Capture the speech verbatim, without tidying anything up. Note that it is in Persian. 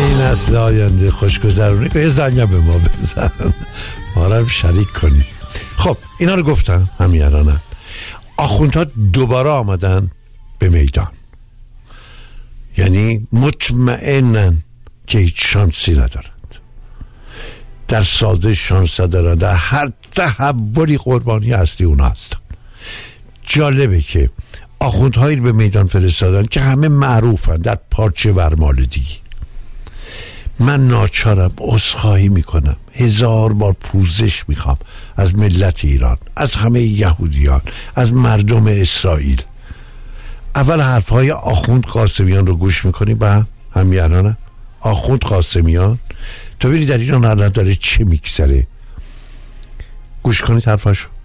این نسل آینده خوشگذرونی که یه زنگ به ما بزن، ما رو هم شریک کنی. خب اینا رو گفتم همین الان آخوندها دوباره آمدن به میدان، یعنی مطمئنن که هیچ شانسی ندارند، در سازش شانس دارند، در هر تحولی قربانی اصلی اونا هستن. جالبه که آخوندهایی به میدان فرستادن که همه معروفن در پارچه ورمالدگی. من ناچارم عذرخواهی میکنم، هزار بار پوزش میخوام از ملت ایران، از همه یهودیان، از مردم اسرائیل. اول حرفهای آخوند قاسمیان رو گوش میکنی با همین الان آخوند قاسمیان تو ببینی در ایران الان داره چه میگذره. گوش کنید حرفاشو.